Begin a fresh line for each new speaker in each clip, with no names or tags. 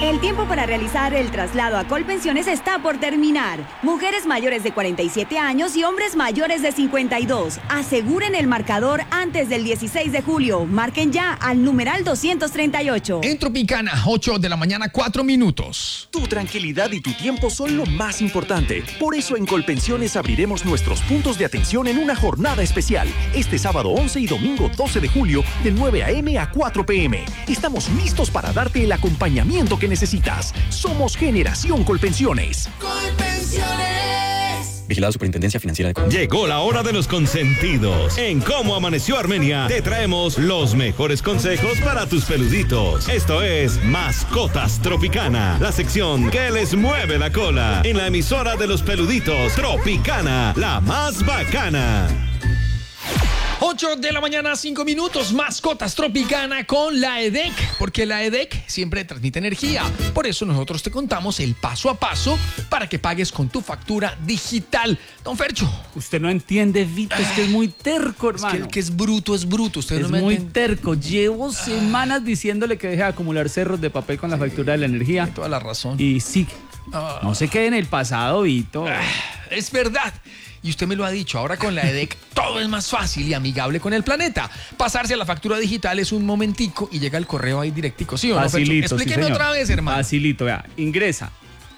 El tiempo para realizar el traslado a Colpensiones está por terminar. Mujeres mayores de 47 años y hombres mayores de 52. Aseguren el marcador antes del 16 de julio. Marquen ya al numeral 238.
En Tropicana, 8 de la mañana, 4 minutos.
Tu tranquilidad y tu tiempo son lo más importante. Por eso en Colpensiones abriremos nuestros puntos de atención en una jornada especial. Este sábado 11 y domingo 12 de julio, de 9 a.m. a 4 p.m. Estamos listos para darte el acompañamiento que necesitas. Somos Generación Colpensiones.
Colpensiones.
Vigilado Superintendencia Financiera de Colombia.
Llegó la hora de los consentidos. En Cómo Amaneció Armenia te traemos los mejores consejos para tus peluditos. Esto es Mascotas Tropicana, la sección que les mueve la cola en la emisora de los peluditos Tropicana, la más bacana.
8 de la mañana, 5 minutos, Mascotas Tropicana con la EDEC, porque la EDEC siempre transmite energía. Por eso nosotros te contamos el paso a paso para que pagues con tu factura digital. Don Fercho.
Usted no entiende, Vito, es que es muy terco, hermano.
Es que el que es bruto. Usted
es
no me
muy
entiende.
terco. Llevo semanas diciéndole que deje de acumular cerros de papel con la factura de la energía.
Tiene toda la razón.
Y sigue. No se quede en el pasado, Vito.
Es verdad. Y usted me lo ha dicho, ahora con la EDEC todo es más fácil y amigable con el planeta. Pasarse a la factura digital es un momentico y llega el correo ahí directico, ¿sí o no?
Facilito,
Explíqueme
sí,
otra vez, hermano.
Facilito, vea. Ingresa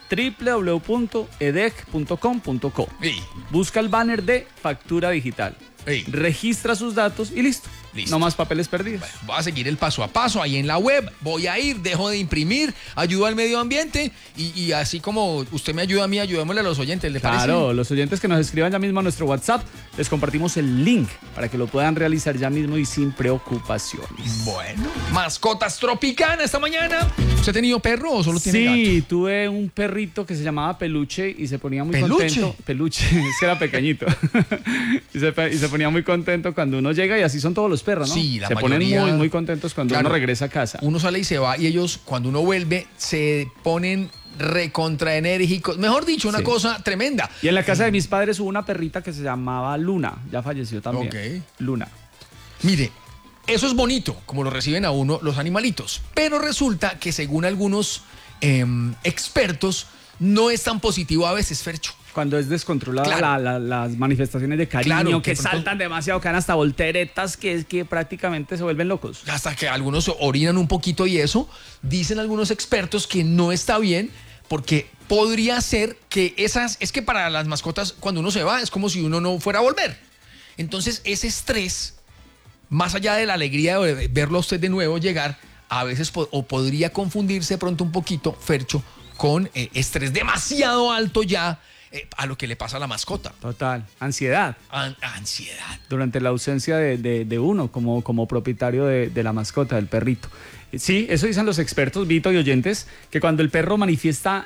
www.edec.com.co.
Sí.
Busca el banner de factura digital.
Sí.
Registra sus datos y listo.
Listo.
No más papeles perdidos.
Bueno, voy a seguir el paso a paso ahí en la web. Voy a ir, dejo de imprimir, ayudo al medio ambiente y así como usted me ayuda a mí, ayudémosle a los oyentes, ¿le parece?
Claro, los oyentes que nos escriban ya mismo a nuestro WhatsApp, les compartimos el link para que lo puedan realizar ya mismo y sin preocupaciones.
Bueno, Mascotas Tropicana esta mañana. ¿Usted ha tenido perro o solo tiene gato?
Sí, tuve un perrito que se llamaba Peluche y se ponía muy
¿Peluche?
contento. Peluche, es que era pequeñito. y se ponía muy contento cuando uno llega y así son todos los perros, ¿no?
Sí, la
se
mayoría,
ponen muy contentos cuando
claro,
uno regresa a casa.
Uno sale y se va y ellos cuando uno vuelve se ponen recontraenérgicos. Mejor dicho, una cosa tremenda.
Y en la casa de mis padres hubo una perrita que se llamaba Luna, ya falleció también.
Ok.
Luna.
Mire, eso es bonito, como lo reciben a uno los animalitos, pero resulta que según algunos expertos no es tan positivo a veces, Fercho.
Cuando es descontrolada
Claro.
las manifestaciones de cariño,
Claro,
que
de pronto
saltan demasiado, que dan hasta volteretas, que prácticamente se vuelven locos.
Hasta que algunos orinan un poquito y eso, dicen algunos expertos que no está bien porque podría ser que es que para las mascotas cuando uno se va es como si uno no fuera a volver. Entonces ese estrés, más allá de la alegría de verlo a usted de nuevo llegar, a veces podría confundirse de pronto un poquito, Fercho, con estrés demasiado alto ya a lo que le pasa a la mascota.
Total, ansiedad.
Ansiedad.
Durante la ausencia de uno como propietario de la mascota, del perrito. Sí, eso dicen los expertos, Vito y oyentes, que cuando el perro manifiesta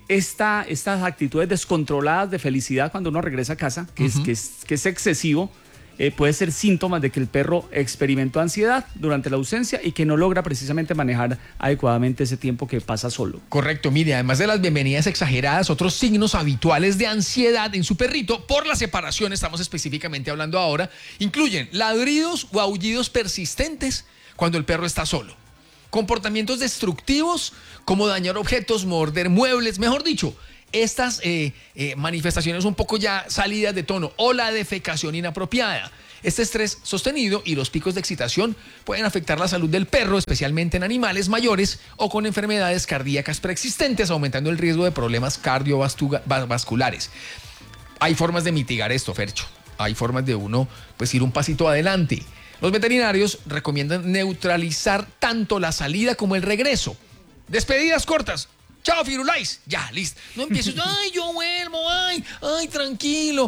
estas actitudes descontroladas de felicidad cuando uno regresa a casa, que es excesivo, puede ser síntomas de que el perro experimentó ansiedad durante la ausencia y que no logra precisamente manejar adecuadamente ese tiempo que pasa solo.
Correcto, mire, además de las bienvenidas exageradas, otros signos habituales de ansiedad en su perrito por la separación, estamos específicamente hablando ahora, incluyen ladridos o aullidos persistentes cuando el perro está solo, comportamientos destructivos como dañar objetos, morder muebles, mejor dicho, estas manifestaciones un poco ya salidas de tono o la defecación inapropiada. Este estrés sostenido y los picos de excitación pueden afectar la salud del perro, especialmente en animales mayores o con enfermedades cardíacas preexistentes, aumentando el riesgo de problemas cardiovasculares. Hay formas de mitigar esto, Fercho. Hay formas de uno pues ir un pasito adelante. Los veterinarios recomiendan neutralizar tanto la salida como el regreso. Despedidas cortas. Chao, Firulais. Ya, listo. No empieces, ay, yo vuelvo, ay, tranquilo,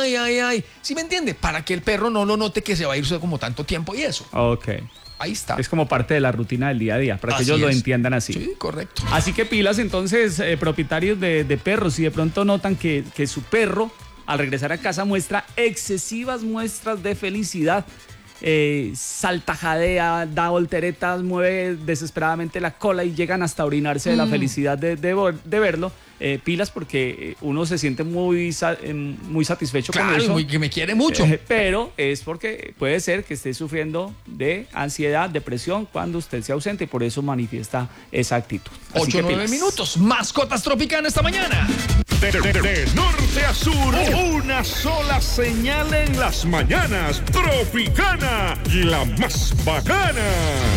ay. ¿Sí me entiende? Para que el perro no lo note que se va a irse como tanto tiempo y eso.
Ok.
Ahí está.
Es como parte de la rutina del día a día, para que
Así
ellos lo
es.
entiendan así.
Sí, correcto.
Así que pilas entonces, propietarios de perros, si de pronto notan que su perro al regresar a casa muestra excesivas muestras de felicidad, saltajadea, da volteretas, mueve desesperadamente la cola y llegan hasta orinarse de la felicidad de verlo, pilas porque uno se siente muy satisfecho con eso.
Claro, que me quiere mucho.
Pero es porque puede ser que esté sufriendo de ansiedad, depresión cuando usted se ausente y por eso manifiesta esa actitud.
8-9 minutos. Mascotas Tropicana esta mañana.
De norte a sur, una sola señal en las mañanas. Tropicana, la más bacana.